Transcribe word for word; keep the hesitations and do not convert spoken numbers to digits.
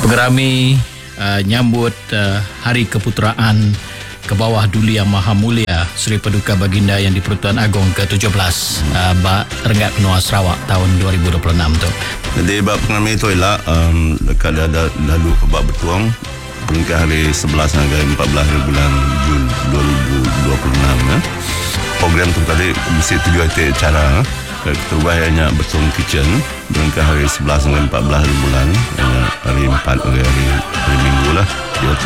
Pengerami uh, nyambut uh, Hari Keputeraan ke bawah Duli Yang Maha Mulia Seri Paduka Baginda Yang di-Pertuan Agong ke tujuh belas uh, Bak Renggat Benua Sarawak tahun dua ribu dua puluh enam tu. Jadi bab pengerami itu ialah um, dekat dah lalu ke bab bertuang peringkat hari sebelas hingga empat belas bulan Jun dua ribu dua puluh enam ya. Program tu tadi mesti tujuh hari cara terbayarnya Bertuang Kitchen peringkat hari sebelas hingga empat belas bulan hari empat hari, hari, hari minggu lah. Dia